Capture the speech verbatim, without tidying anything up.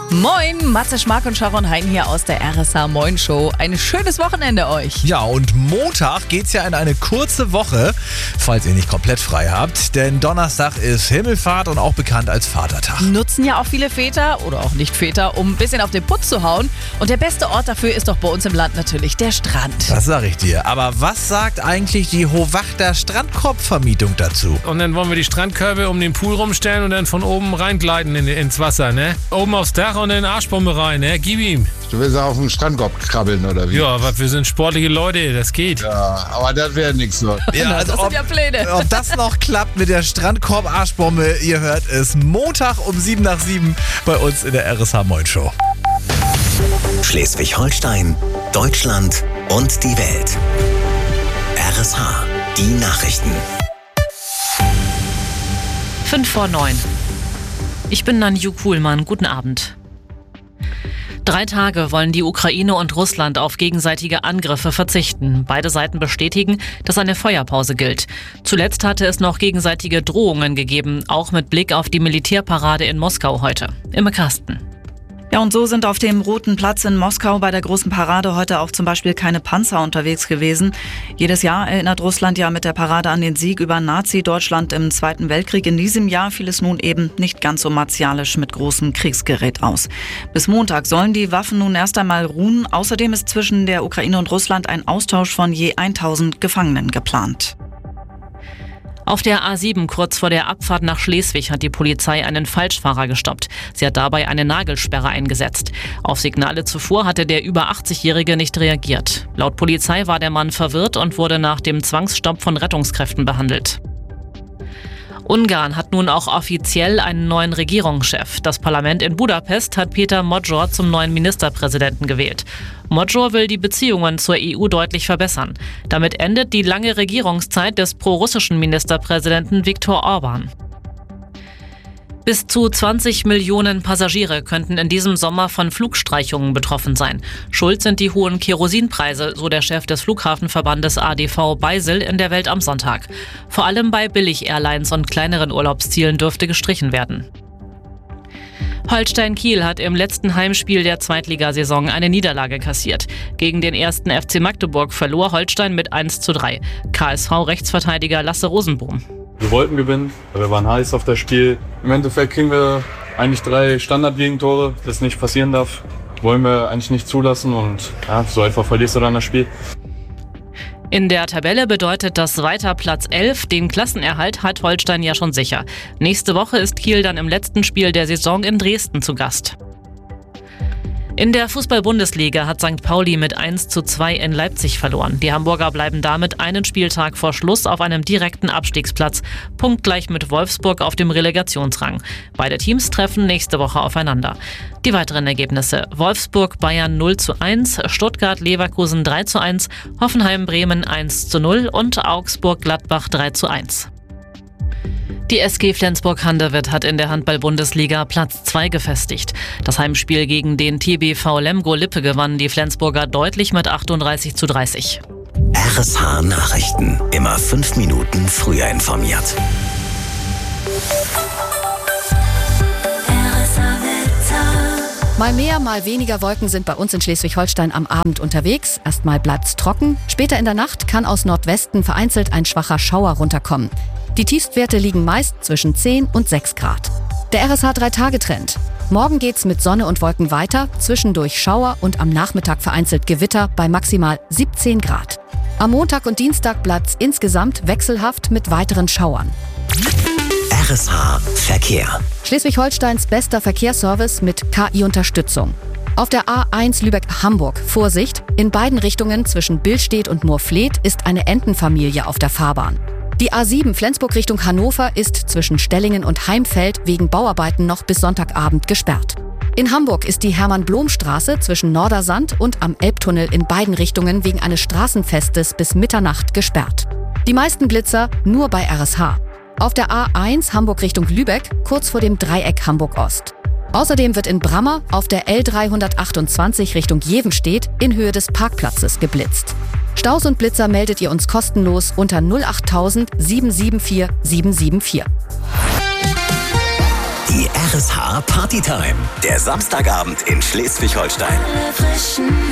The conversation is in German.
Moin, Matze Schmark und Sharon Hein hier aus der R S H Moin Show. Ein schönes Wochenende euch. Ja, und Montag geht's ja in eine kurze Woche, falls ihr nicht komplett frei habt. Denn Donnerstag ist Himmelfahrt und auch bekannt als Vatertag. Nutzen ja auch viele Väter oder auch nicht Väter, um ein bisschen auf den Putz zu hauen. Und der beste Ort dafür ist doch bei uns im Land natürlich der Strand. Das sag ich dir. Aber was sagt eigentlich die Hohwachter Strandkorbvermietung dazu? Und dann wollen wir die Strandkörbe um den Pool rumstellen und dann von oben reingleiten in, ins Wasser, ne? Oben aufs Dach und in den Arschbombe rein, ne? Gib ihm. Du willst auf den Strandkorb krabbeln, oder wie? Ja, aber wir sind sportliche Leute, das geht. Ja, aber das wäre nichts noch. Ja, also das ob, sind ja Pläne. ob das noch klappt mit der Strandkorb-Arschbombe, ihr hört es Montag um sieben nach sieben bei uns in der R S H Moin Show. Schleswig-Holstein, Deutschland und die Welt. R S H, die Nachrichten. Fünf vor neun. Ich bin Nanju Kuhlmann. Guten Abend. Drei Tage wollen die Ukraine und Russland auf gegenseitige Angriffe verzichten. Beide Seiten bestätigen, dass eine Feuerpause gilt. Zuletzt hatte es noch gegenseitige Drohungen gegeben, auch mit Blick auf die Militärparade in Moskau heute. Imme Karsten. Ja, und so sind auf dem Roten Platz in Moskau bei der großen Parade heute auch zum Beispiel keine Panzer unterwegs gewesen. Jedes Jahr erinnert Russland ja mit der Parade an den Sieg über Nazi-Deutschland im Zweiten Weltkrieg. In diesem Jahr fiel es nun eben nicht ganz so martialisch mit großem Kriegsgerät aus. Bis Montag sollen die Waffen nun erst einmal ruhen. Außerdem ist zwischen der Ukraine und Russland ein Austausch von je tausend Gefangenen geplant. Auf der A sieben kurz vor der Abfahrt nach Schleswig hat die Polizei einen Falschfahrer gestoppt. Sie hat dabei eine Nagelsperre eingesetzt. Auf Signale zuvor hatte der über achtzigjährige nicht reagiert. Laut Polizei war der Mann verwirrt und wurde nach dem Zwangsstopp von Rettungskräften behandelt. Ungarn hat nun auch offiziell einen neuen Regierungschef. Das Parlament in Budapest hat Peter Magyar zum neuen Ministerpräsidenten gewählt. Magyar will die Beziehungen zur E U deutlich verbessern. Damit endet die lange Regierungszeit des prorussischen Ministerpräsidenten Viktor Orban. Bis zu zwanzig Millionen Passagiere könnten in diesem Sommer von Flugstreichungen betroffen sein. Schuld sind die hohen Kerosinpreise, so der Chef des Flughafenverbandes A D V Beisel in der Welt am Sonntag. Vor allem bei Billig-Airlines und kleineren Urlaubszielen dürfte gestrichen werden. Holstein Kiel hat im letzten Heimspiel der Zweitligasaison eine Niederlage kassiert. Gegen den ersten F C Magdeburg verlor Holstein mit eins zu drei. K S V-Rechtsverteidiger Lasse Rosenbohm. Wir wollten gewinnen, wir waren heiß auf das Spiel. Im Endeffekt kriegen wir eigentlich drei Standardgegentore, das nicht passieren darf. Wollen wir eigentlich nicht zulassen und ja, so einfach verlierst du dann das Spiel. In der Tabelle bedeutet das weiter Platz elf. Den Klassenerhalt hat Holstein ja schon sicher. Nächste Woche ist Kiel dann im letzten Spiel der Saison in Dresden zu Gast. In der Fußball-Bundesliga hat Sankt Pauli mit eins zu zwei in Leipzig verloren. Die Hamburger bleiben damit einen Spieltag vor Schluss auf einem direkten Abstiegsplatz, punktgleich mit Wolfsburg auf dem Relegationsrang. Beide Teams treffen nächste Woche aufeinander. Die weiteren Ergebnisse: Wolfsburg-Bayern null zu eins, Stuttgart-Leverkusen drei zu eins, Hoffenheim-Bremen eins zu null und Augsburg-Gladbach drei zu eins. Die S G Flensburg-Handewitt hat in der Handball-Bundesliga Platz zwei gefestigt. Das Heimspiel gegen den T B V Lemgo-Lippe gewannen die Flensburger deutlich mit achtunddreißig zu dreißig. R S H Nachrichten. Immer fünf Minuten früher informiert. Mal mehr, mal weniger Wolken sind bei uns in Schleswig-Holstein am Abend unterwegs. Erstmal bleibt's trocken. Später in der Nacht kann aus Nordwesten vereinzelt ein schwacher Schauer runterkommen. Die Tiefstwerte liegen meist zwischen zehn und sechs Grad. Der R S H drei Tage Trend. Morgen geht's mit Sonne und Wolken weiter, zwischendurch Schauer und am Nachmittag vereinzelt Gewitter bei maximal siebzehn Grad. Am Montag und Dienstag bleibt's insgesamt wechselhaft mit weiteren Schauern. R S H Verkehr. Schleswig-Holsteins bester Verkehrsservice mit K I-Unterstützung. Auf der A eins Lübeck-Hamburg, Vorsicht, in beiden Richtungen zwischen Billstedt und Moorfleet ist eine Entenfamilie auf der Fahrbahn. Die A sieben Flensburg Richtung Hannover ist zwischen Stellingen und Heimfeld wegen Bauarbeiten noch bis Sonntagabend gesperrt. In Hamburg ist die Hermann-Blom-Straße zwischen Nordersand und am Elbtunnel in beiden Richtungen wegen eines Straßenfestes bis Mitternacht gesperrt. Die meisten Blitzer nur bei R S H. Auf der A eins Hamburg Richtung Lübeck, kurz vor dem Dreieck Hamburg-Ost. Außerdem wird in Brammer auf der L dreihundertachtundzwanzig Richtung Jevenstedt in Höhe des Parkplatzes geblitzt. Staus und Blitzer meldet ihr uns kostenlos unter null acht null null sieben sieben vier sieben sieben vier. Die R S H Partytime. Der Samstagabend in Schleswig-Holstein. Alle frischen